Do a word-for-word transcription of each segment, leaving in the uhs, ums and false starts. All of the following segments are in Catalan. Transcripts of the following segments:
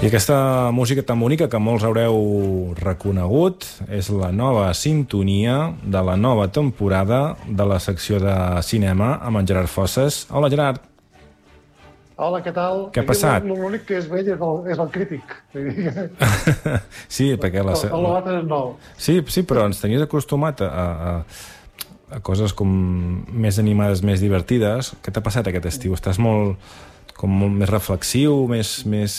I aquesta música tan bonica que molts haureu reconegut és la nova sintonia de la nova temporada de la secció de cinema amb en Gerard Fosses. Hola, Gerard. Hola, què tal? Què ha passat? L'únic que és vell és el, és el crític. Sí, perquè... La... L'altre és nou. Sí, sí, però ens tenies acostumat a, a, a coses com més animades, més divertides. Què t'ha passat aquest estiu? Estàs molt, com molt més reflexiu, més... més...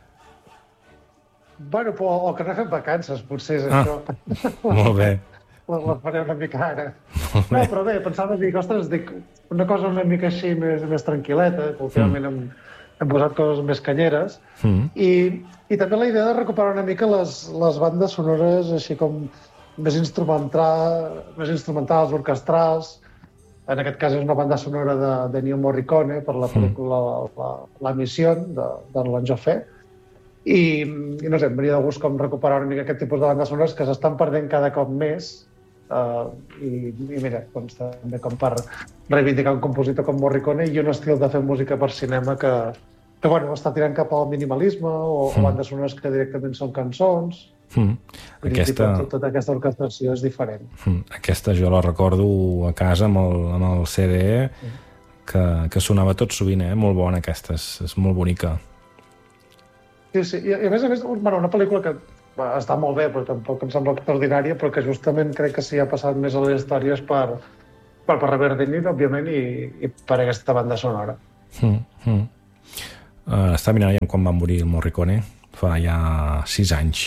Bueno, però el que no he fet vacances, potser és ah, això. Molt bé. La, la faré una mica ara. No, però bé, pensava dir, ostres, dic, una cosa una mica així més, més tranquil·leta, que últimament mm. hem, hem posat coses més canyeres, mm. i, i també la idea de recuperar una mica les, les bandes sonores així com més, instrumental, més instrumentals, orquestrals. En aquest cas és una banda sonora de, de Ennio Morricone per la pel·lícula mm. La, la Missió de, de Roland Joffé. I, i no sé, em venia de gust com recuperar una mica aquest tipus de bandes sonores que s'estan perdent cada cop més uh, i, i mira, doncs també com per reivindicar un compositor com Morricone i un estil de fer música per cinema que, que bueno, està tirant cap al minimalisme o, mm. o bandes sonores que directament són cançons. Mm. Aquesta... Tot, tota aquesta orquestració és diferent. Mm. Aquesta jo la recordo a casa amb el, amb el C D mm. que, que sonava tot sovint, eh? Molt bona aquesta, és, és molt bonica. Sí, sí, i a més a més, bueno, una pel·lícula que va, està molt bé, però tampoc em sembla extraordinària, però que justament crec que s'hi ha passat més a les històries per, per, per Riverdale, òbviament, i, i per aquesta banda sonora. Mm, mm. Uh, està mirant ja quan va morir el Morricone, fa ja sis anys.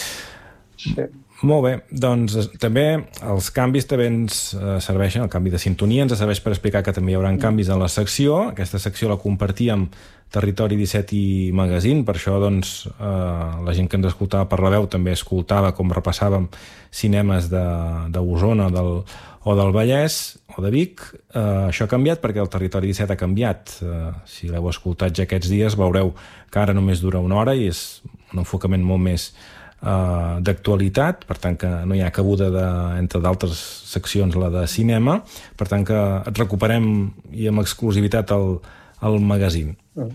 Sí. Molt bé, doncs també els canvis també ens uh, serveixen, el canvi de sintonia ens serveix per explicar que també hi haurà canvis en la secció. Aquesta secció la compartíem Territori disset i Magazine, per això doncs, eh, la gent que ens escoltava per la veu també escoltava com repassàvem cinemes d'Osona del, o del Vallès o de Vic. Eh, això ha canviat perquè el Territori disset ha canviat. Eh, si l'heu escoltat ja aquests dies veureu que ara només dura una hora i és un enfocament molt més eh, d'actualitat, per tant que no hi ha cabuda de, entre d'altres seccions la de cinema, per tant que et recuperem i amb exclusivitat el, el magazine. Mm.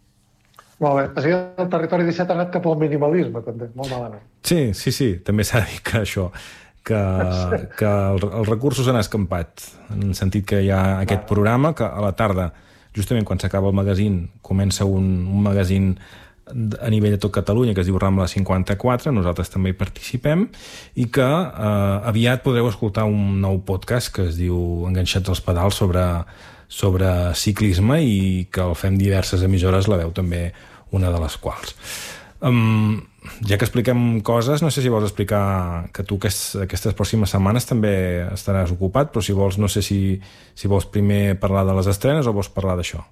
Molt bé. O sigui, el Territori disset ha anat cap al minimalisme, també. Molt malament. Sí, sí, sí. També s'ha de dir que això, que, que el, els recursos han escampat, en el sentit que hi ha aquest programa que a la tarda, justament quan s'acaba el magazine, comença un, un magazine a nivell de tot Catalunya que es diu Rambla cinquanta-quatre, nosaltres també hi participem, i que eh, aviat podreu escoltar un nou podcast que es diu Enganxats als pedals sobre sobre ciclisme i que el fem diverses emissores, la veu també una de les quals. Um, ja que expliquem coses, no sé si vols explicar que tu aquests, aquestes pròximes setmanes també estaràs ocupat, però si vols, no sé si, si vols primer parlar de les estrenes o vols parlar d'això.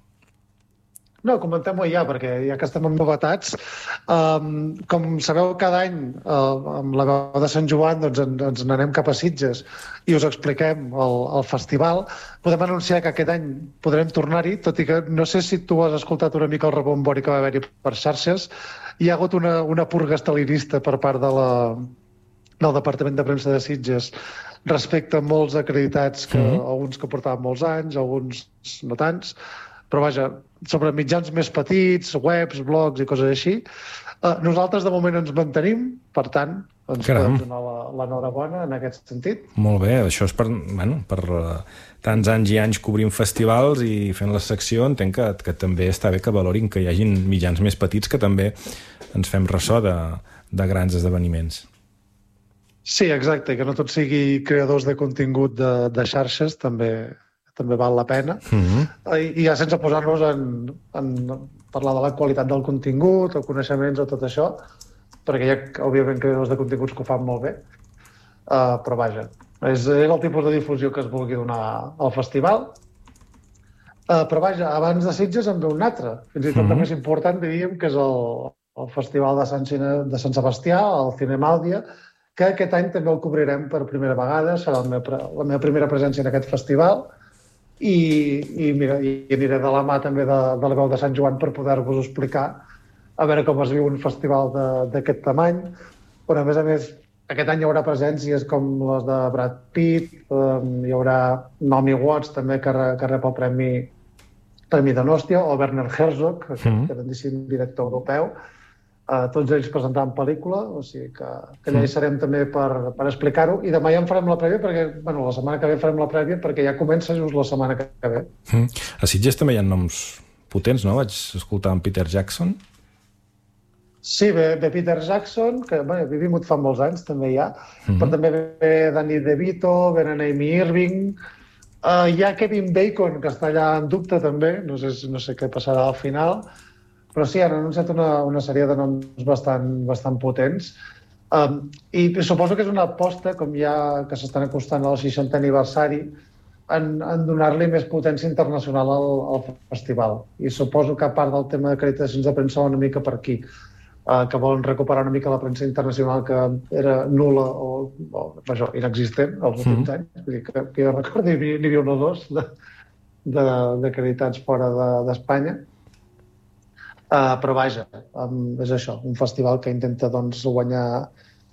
No, comentem-ho ja, perquè ja que estem amb novetats, um, com sabeu, cada any uh, amb la veu de Sant Joan doncs, en, ens n'anem cap a Sitges i us expliquem el, el festival. Podem anunciar que aquest any podrem tornar-hi, tot i que no sé si tu has escoltat una mica el rebombori que va haver-hi per xarxes. Hi ha hagut una, una purga estalinista per part de la, del Departament de Premsa de Sitges respecte a molts acreditats, que, mm. alguns que portaven molts anys, alguns no tants, però vaja, sobre mitjans més petits, webs, blogs i coses així. Uh, nosaltres de moment ens mantenim, per tant, ens Caram. podem donar l'enhorabona en aquest sentit. Molt bé, això és per, bueno, per uh, tants anys i anys cobrint festivals i fent la secció, entenc que, que també està bé que valorin que hi hagin mitjans més petits que també ens fem ressò de, de grans esdeveniments. Sí, exacte, que no tot sigui creadors de contingut de, de xarxes, també... també val la pena. Mm-hmm. I, I ja sense posar-nos en, en parlar de la qualitat del contingut, o coneixements o tot això, perquè hi ha, òbviament, creadors de continguts que ho fan molt bé. Uh, però vaja, és, és el tipus de difusió que es vulgui donar al festival. Uh, però vaja, abans de Sitges en ve un altre. Fins i tot mm-hmm. el més important, diríem, que és el, el Festival de Sant, de Sant Sebastià, el Cinemàldia, que aquest any també el cobrirem per primera vegada. Serà la meva, la meva primera presència en aquest festival. I, i mira, i aniré de la mà també de, de la veu de Sant Joan per poder-vos explicar a veure com es viu un festival d'aquest tamany, on a més a més aquest any hi haurà presències com les de Brad Pitt, um, hi haurà Naomi Watts també que, re, que rep el Premi, Premi de Nostia, o Werner Herzog, mm-hmm. que grandíssim director europeu. Uh, tots ells presentant pel·lícula, o sigui que, que allà hi serem també per, per explicar-ho, i demà ja en farem la prèvia, perquè, bueno, la setmana que ve farem la prèvia, perquè ja comença just la setmana que ve. Mm. A Sitges també hi ha noms potents, no? Vaig escoltar en Peter Jackson. Sí, ve, ve Peter Jackson, que bueno, he vingut fa molts anys, també hi ha, mm-hmm. però també ve Danny DeVito, ve Amy Irving, uh, hi ha Kevin Bacon, que està allà en dubte també, no sé, no sé què passarà al final, però sí, han anunciat una, una sèrie de noms bastant, bastant potents. Um, I suposo que és una aposta, com ja que s'estan acostant al seixantè aniversari, en, en donar-li més potència internacional al, al festival. I suposo que a part del tema d'acreditacions de premsa una mica per aquí, uh, que volen recuperar una mica la premsa internacional que era nul·la o, o això, inexistent als últims mm. anys. Vull dir que, que jo recordo n'hi havia un o dos d'acreditats fora d'Espanya. De, Uh, però vaja, um, és això, un festival que intenta doncs, guanyar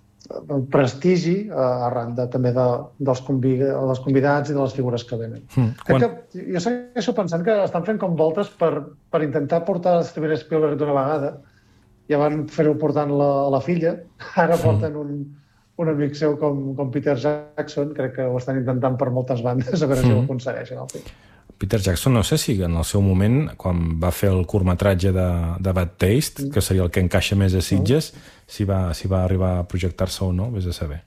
prestigi uh, arran de, també de, dels, convida, dels convidats i de les figures que venen. Mm. Quan... que, jo segueixo pensant que estan fent com voltes per, per intentar portar Steven Spielberg d'una vegada. Ja van fer-ho portant la, la filla, ara porten un, un amic seu com, com Peter Jackson, crec que ho estan intentant per moltes bandes, a veure mm. si ho aconsegueixen al fi. Peter Jackson, no sé si en el seu moment, quan va fer el curtmetratge de, de Bad Taste, mm. que seria el que encaixa més a Sitges, mm. si, va, si va arribar a projectar-se o no, vés a saber.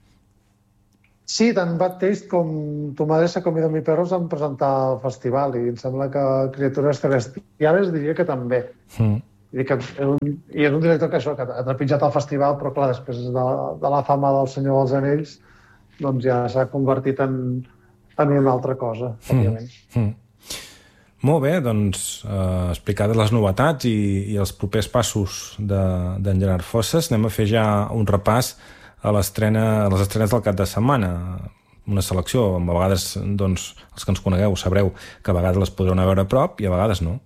Sí, tant Bad Taste com Tu madre se comido mi perro van presentar al festival i em sembla que Criatures Celestiales diria que també. Mm. I, que és un, I és un director que això, que ha trepitjat al festival, però clar, després de, de la fama del Senyor dels Anells, doncs ja s'ha convertit en, en una altra cosa, òbviament. Mm. Mm. Molt bé, doncs, eh, explicades les novetats i, i els propers passos d'en de, Gerard Fosses, anem a fer ja un repàs a, l'estrena, a les estrenes del cap de setmana. Una selecció, a vegades, doncs, els que ens conegueu sabreu que a vegades les podreu anar a veure a prop i a vegades no.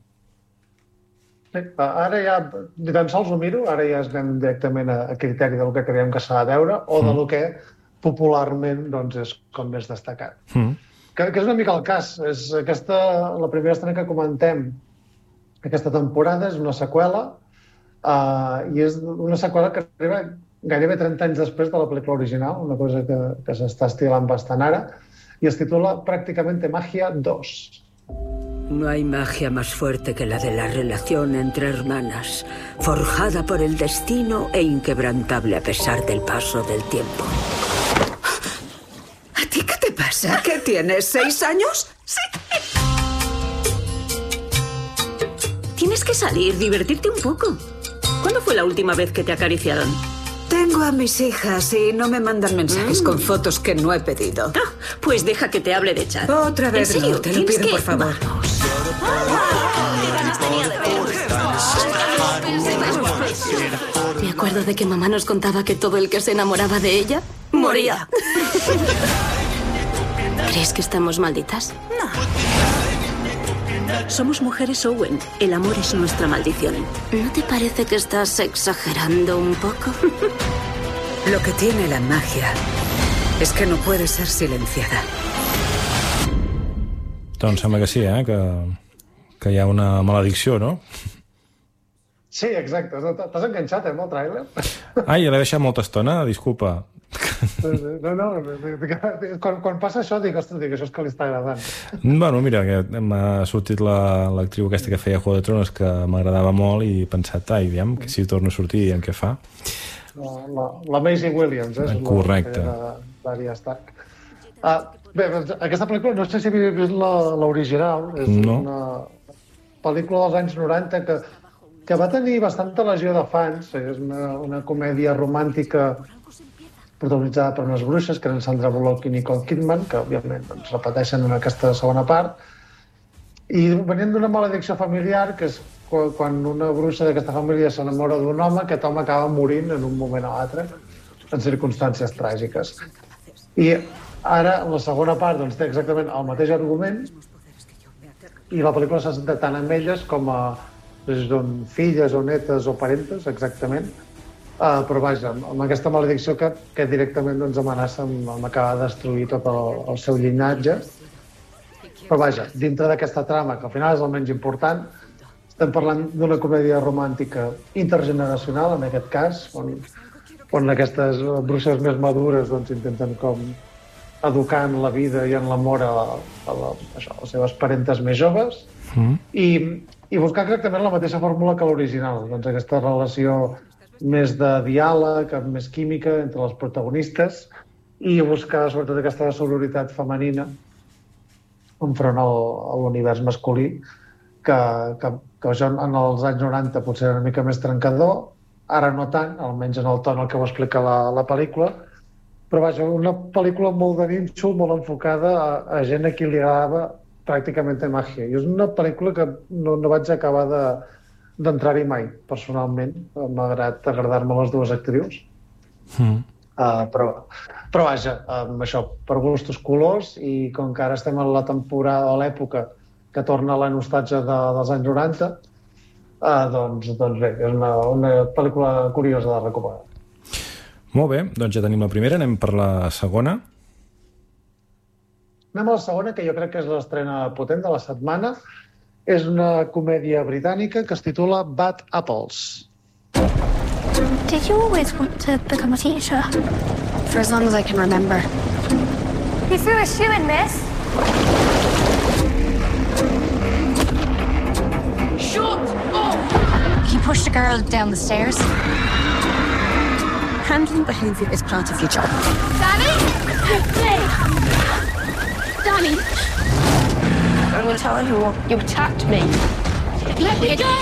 Sí, ara ja, ni tan sols ho miro, ara ja es anem directament a, a criteri del que creiem que s'ha de veure o mm. de lo que popularment doncs, és com més destacat. Mm. Que, que és una mica el cas. És aquesta, la primera estrena que comentem aquesta temporada és una seqüela uh, i és una seqüela que arriba gairebé trenta anys després de la pel·lícula original, una cosa que, que s'està estilant bastant ara, i es titula Prácticamente Magia dos. No hay magia más fuerte que la de la relación entre hermanas, forjada por el destino e inquebrantable a pesar del paso del tiempo. ¿A ti qué te pasa? ¿Qué tienes? ¿Seis años? Sí. Tienes que salir, divertirte un poco. ¿Cuándo fue la última vez que te acariciaron? Tengo a mis hijas y no me mandan mensajes mm. con fotos que no he pedido. Ah, pues deja que te hable de chat. Otra vez no, te lo pido, que... por favor. Me acuerdo de que mamá nos contaba que todo el que se enamoraba de ella moría. ¿Crees que estamos malditas? No. Somos mujeres, Owen. El amor es nuestra maldición. ¿No te parece que estás exagerando un poco? Lo que tiene la magia es que no puede ser silenciada. Doncs sembla que sí, eh? Que, que hi ha una maledicció, no? Sí, exacte. T'has enganxat, eh, amb el tràiler? Ai, ja l'he deixat molta estona, disculpa. No, no, quan, quan passa això dic, ostres, dic, això és que li està agradant. Bueno, mira, que m'ha sortit l'actriu aquesta que feia Juego de Tronos que m'agradava molt i he pensat, ai, aviam, que si torno a sortir i què fa. La, la, la Maisie Williams, eh? Correcte. D'Arya Stark. Uh, bé, aquesta pel·lícula, no sé si havia vist l'original, és no. una pel·lícula dels anys noranta que, que va tenir bastanta legió de fans, és una, una comèdia romàntica protagonitzada per unes bruixes, que eren Sandra Bullock i Nicole Kidman, que òbviament doncs, repeteixen en aquesta segona part, i venien d'una maledicció familiar, que és quan una bruixa d'aquesta família s'enamora d'un home, aquest home acaba morint en un moment o altre, en circumstàncies tràgiques. I ara, la segona part, doncs, té exactament el mateix argument, i la pel·lícula s'ha centrat tant en elles com a són filles o netes o parentes, exactament, Uh, però vaja, amb aquesta maledicció que, que directament doncs, amenaça amb, amb acabar de destruir tot el, el seu llinatge. Però vaja, dintre d'aquesta trama, que al final és el menys important, estem parlant d'una comèdia romàntica intergeneracional, en aquest cas, on, on aquestes bruixes més madures doncs, intenten com educar en la vida i en l'amor a, a, la, això, a les seves parentes més joves mm. i, i buscar exactament la mateixa fórmula que l'original. Doncs aquesta relació més de diàleg, amb més química entre els protagonistes i buscar sobretot aquesta sororitat femenina enfront al, a l'univers masculí que, que, que això en els anys noranta potser era una mica més trencador, ara no tant, almenys en el to en el que ho explica la, la pel·lícula, però vaja, una pel·lícula molt de nínxol, molt enfocada a, a gent a qui li agradava pràcticament de màgia. I és una pel·lícula que no, no vaig acabar de, d'entrar-hi mai, personalment, malgrat agradar-me les dues actrius. Mm. Uh, però, però vaja, amb això, per gustos colors, i com que ara estem a la temporada o l'època que torna la nostàlgia de, dels anys noranta, uh, doncs, doncs bé, és una, una pel·lícula curiosa de recomanar. Molt bé, doncs ja tenim la primera, anem per la segona. Anem a la segona, que jo crec que és l'estrena potent de la setmana. És una comèdia britànica que es titula Bad Apples. Did you always want to become a teacher? For as long as I can remember. You threw a shoe in, miss. Shut up! You pushed a girl down the stairs. Handling behavior is part of your job. Danny! Danny! I'm going to tell everyone you attacked me. Let me go!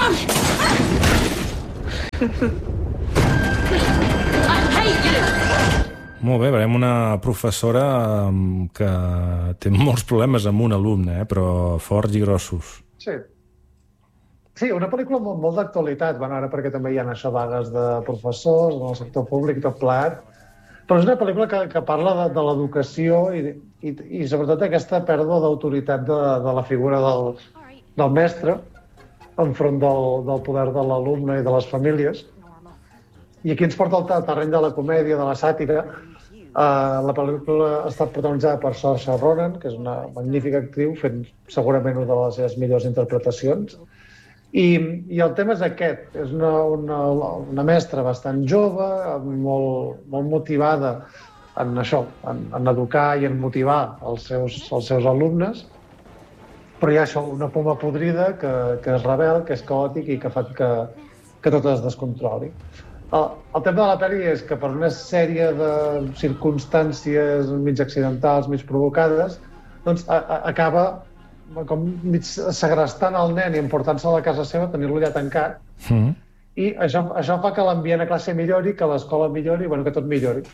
I hate you! Molt bé, veurem una professora que té molts problemes amb un alumne, eh? Però forts i grossos. Sí. Sí, una pel·lícula molt, molt d'actualitat, bueno, ara perquè també hi ha això vagues de professors, en el sector públic, tot plegat, però és una pel·lícula que, que parla de, de l'educació i, i, i sobretot aquesta pèrdua d'autoritat de, de la figura del, del mestre enfront del, del poder de l'alumne i de les famílies. I aquí ens porta al terreny de la comèdia, de la sàtira. Uh, la pel·lícula ha estat protagonitzada per Saoirse Ronan, que és una magnífica actriu, fent segurament una de les seves millors interpretacions. I, i el tema és aquest, és una, una, una mestra bastant jove, molt, molt motivada en això, en, en educar i en motivar els seus, els seus alumnes, però hi ha això, una poma podrida que, que és rebel, que és caòtic i que fa que, que tot es descontroli. El, el tema de la pel·li és que per una sèrie de circumstàncies mig accidentals, mig provocades, doncs a, a, acaba com mig segrestant el nen i emportant-se a la casa seva, tenir-lo ja tancat, mm. i això, això fa que l'ambient a classe millori, que l'escola millori, bueno, que tot millori.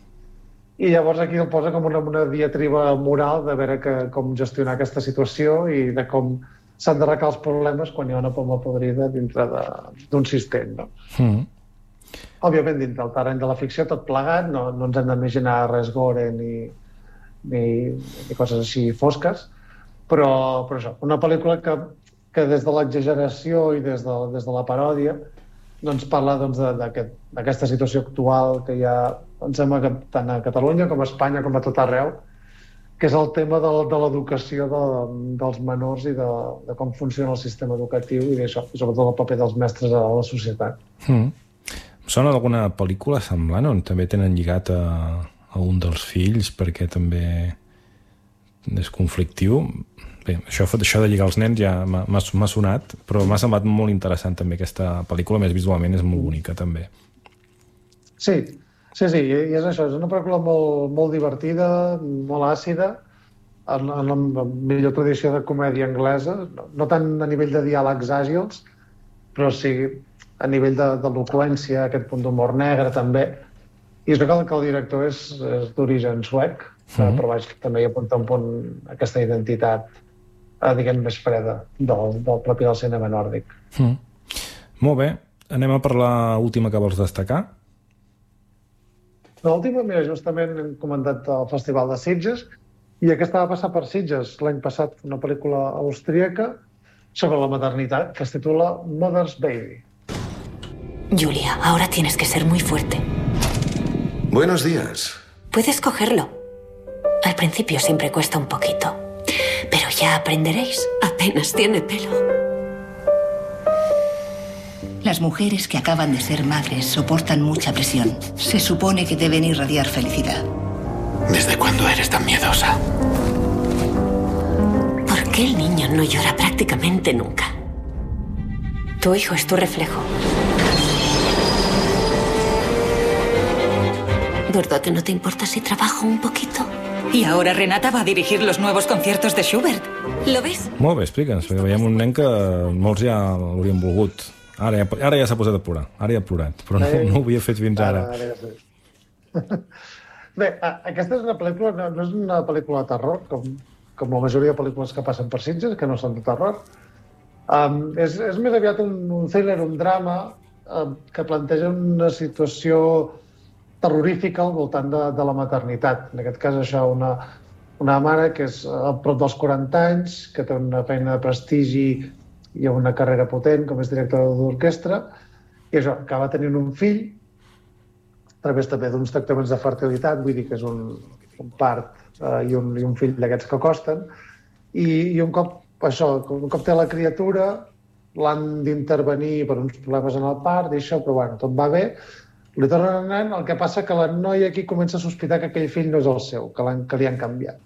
I llavors aquí el posa com una, una diatriba moral de veure que, com gestionar aquesta situació i de com s'han d'arreglar els problemes quan hi ha una poma podrida dintre d'un cistell, no? Mm. Òbviament, dintre del terreny de la ficció, tot plegat, no, no ens hem d'imaginar res gore ni, ni, ni coses així fosques, Però, però això, una pel·lícula que, que des de l'exageració i des de, des de la paròdia doncs parla doncs, d'aquesta aquest, situació actual que hi ha, em sembla que tant a Catalunya com a Espanya com a tot arreu, que és el tema de, de l'educació de, dels menors i de, de com funciona el sistema educatiu i això, i sobretot el paper dels mestres a la societat. Mm. Em sona d'alguna pel·lícula semblant on també tenen lligat a, a un dels fills perquè també és conflictiu. Bé, això, això de lligar els nens ja m'ha sonat, però m'ha semblat molt interessant també aquesta pel·lícula, més visualment és molt bonica també. Sí, sí, sí, i és això, és una pel·lícula molt, molt divertida, molt àcida, en, en la millor tradició de comèdia anglesa, no, no tant a nivell de diàlegs àgils, però sí a nivell d'eloqüència, aquest punt d'humor negre també, i és que el, que el director és, és d'origen suec, mm-hmm. però vaig, també hi apunta un punt aquesta identitat eh, diguem més freda del, del propi del cinema nòrdic. Mm. Molt bé, anem a per l'última que vols destacar. L'última, mira, justament hem comentat el Festival de Sitges i aquesta va passar per Sitges l'any passat, una pel·lícula austríaca sobre la maternitat que es titula Mother's Baby. Julia, ahora tienes que ser muy fuerte. Buenos días. Puedes cogerlo. Al principio siempre cuesta un poquito, pero ya aprenderéis. Apenas tiene pelo. Las mujeres que acaban de ser madres soportan mucha presión. Se supone que deben irradiar felicidad. ¿Desde cuándo eres tan miedosa? ¿Por qué el niño no llora prácticamente nunca? Tu hijo es tu reflejo. ¿Verdad que no te importa si trabajo un poquito? Y ahora Renata va a dirigir los nuevos conciertos de Schubert. ¿Lo ves? Molt bé, explica'ns, perquè veiem un nen que molts ja l'haurien volgut. Ara ja, ara ja s'ha posat a plorar, ara ja ha plorat, però no, no ho havia fet fins ara. ara, ara ja sé. Bé, aquesta és una pel·lícula, no, no és una pel·lícula de terror, com, com la majoria de pel·lícules que passen per Sitges, que no són de terror. Um, és, és més aviat un, un thriller, un drama, um, que planteja una situació terrorífica al voltant de, de la maternitat. En aquest cas, això, una, una mare que és a prop dels quaranta anys, que té una feina de prestigi i una carrera potent, com és directora d'orquestra, i això, acaba tenint un fill, a través també d'uns tractaments de fertilitat, vull dir que és un, un part eh, i, un, i un fill d'aquests que costen, i, i un cop, això, un cop té la criatura, l'han d'intervenir per uns problemes en el part, i això, però bueno, tot va bé, li tornen anant, el que passa que la noia aquí comença a sospitar que aquell fill no és el seu, que, que li han canviat.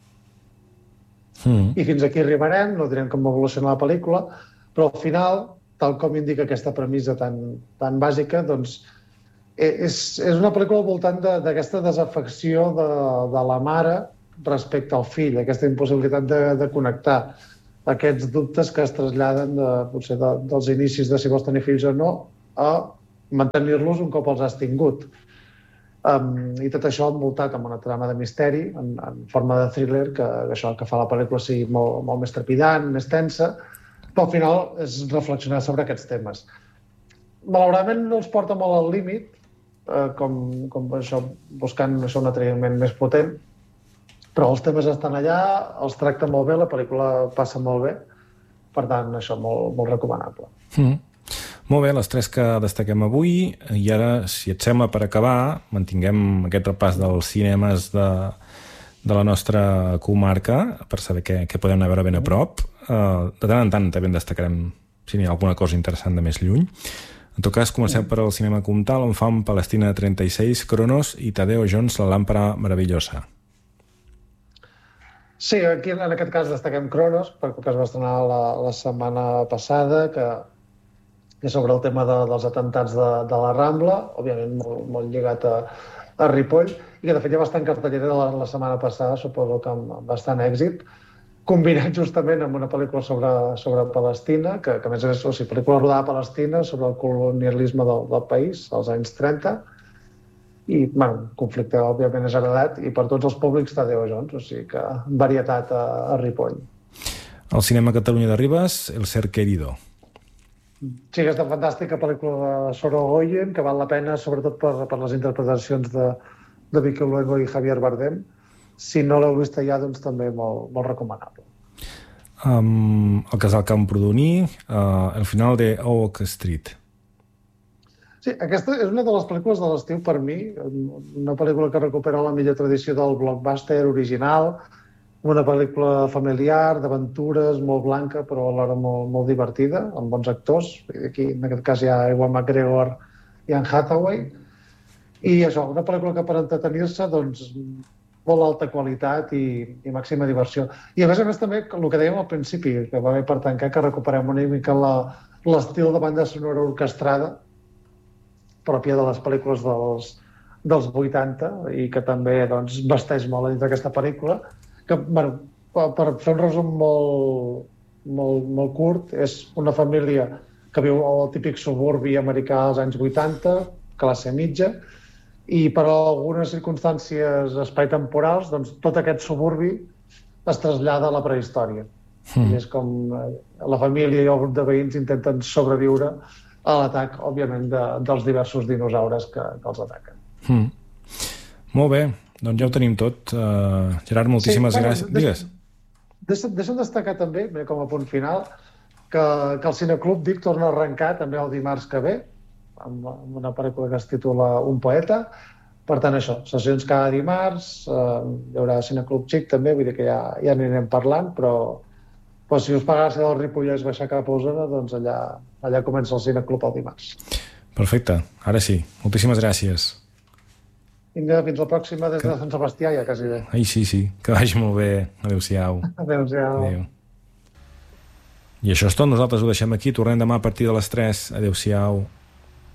Mm. I fins aquí arribarem, no direm com evoluciona la pel·lícula, però al final, tal com indica aquesta premissa tan, tan bàsica, doncs és, és una pel·lícula al voltant d'aquesta de, desafecció de, de la mare respecte al fill, aquesta impossibilitat de, de connectar, aquests dubtes que es traslladen de, potser de, dels inicis de si vols tenir fills o no, a mantenir-los un cop els has tingut. Um, I tot això envoltat amb una trama de misteri, en, en forma de thriller, que, que això que fa la pel·lícula sigui molt, molt més trepidant, més tensa, però al final és reflexionar sobre aquests temes. Malauradament no els porta molt al límit, eh, com, com això, buscant això, un atreviment més potent, però els temes estan allà, els tracta molt bé, la pel·lícula passa molt bé, per tant, això, molt, molt recomanable. Mm. Molt bé, les tres que destaquem avui, i ara, si et sembla, per acabar, mantinguem aquest repàs dels cinemes de, de la nostra comarca, per saber què, què podem anar a veure ben a prop. Uh, de tant en tant també en destacarem si n'hi ha alguna cosa interessant de més lluny. En tot cas, comencem per al cinema Comtal, on fan Palestina trenta-sis, Cronos i Tadeo Jones, la làmpara meravellosa. Sí, aquí en aquest cas destaquem Cronos, perquè es va estrenar la, la setmana passada, que és sobre el tema de, dels atentats de, de la Rambla, òbviament molt, molt lligat a, a Ripoll, i que de fet ja va estar en cartellera la, la setmana passada, suposo que amb, amb bastant èxit, combinat justament amb una pel·lícula sobre, sobre Palestina, que, que a més és o sigui, pel·lícula rodada a Palestina sobre el colonialisme del, del país, als anys trenta, i bueno, el conflicte òbviament és heredat, i per tots els públics Tadeo Jones, o sigui que varietat a, a Ripoll. El cinema Catalunya de Ribes, El ser querido. Sí, aquesta fantàstica pel·lícula de Sorogoyen, que val la pena, sobretot per, per les interpretacions de, de Vicky Luengo i Javier Bardem. Si no l'heu vist ja, doncs també molt, molt recomanable. Um, el casal Camprodoní, uh, El final de Oak Street. Sí, aquesta és una de les pel·lícules de l'estiu per mi, una pel·lícula que recupera la millor tradició del blockbuster original, una pel·lícula familiar, d'aventures, molt blanca, però alhora molt, molt divertida, amb bons actors. Aquí, en aquest cas, hi ha Ewan McGregor i Anne Hathaway. I això, una pel·lícula que per entretenir-se, doncs, molt alta qualitat i, i màxima diversió. I a més a més també, el que dèiem al principi, que va bé per tancar, que recuperem una mica l'estil de banda sonora orquestrada, pròpia de les pel·lícules dels, dels vuitanta, i que també doncs, vesteix molt dins d'aquesta pel·lícula, que, bueno, per fer un resum molt, molt, molt curt, és una família que viu al típic suburbi americà als anys vuitanta, classe mitja, i per algunes circumstàncies espai-temporals, doncs tot aquest suburbi es trasllada a la prehistòria. Mm. I és com la família i el grup de veïns intenten sobreviure a l'atac, òbviament, de, dels diversos dinosaures que, que els ataquen. Mm. Molt bé. Doncs ja ho tenim tot. Uh, Gerard, moltíssimes sí, bueno, gràcies. Digues. Deixa'm, deixa'm destacar també, com a punt final, que, que el Cineclub Vic torna a arrencar també el dimarts que ve, amb, amb una pel·lícula que es titula Un poeta. Per tant, això, sessions cada dimarts, eh, hi haurà Cineclub Xic també, vull dir que ja, ja anirem parlant, però, però si us fa gràcia del Ripollès baixar cap a Osona, doncs allà allà comença el Cineclub el dimarts. Perfecte, ara sí. Moltíssimes gràcies. Vinga, fins la pròxima des de Sant Sebastià, ja quasi bé. Ai, sí, sí, que vagi molt bé. Adéu-siau. Adéu-siau. Adéu. I això és tot, nosaltres ho deixem aquí, tornem demà a partir de les tres. Adéu-siau.